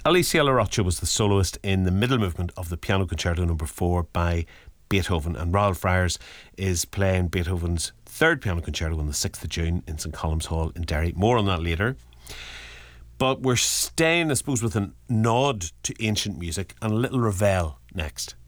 Alicia LaRoccia was the soloist in the middle movement of the Piano Concerto No. 4 by Beethoven, and Raoul Friars is playing Beethoven's third piano concerto on the 6th of June in St Colum's Hall in Derry. More on that later. But we're staying, I suppose, with a nod to ancient music and a little Ravel next.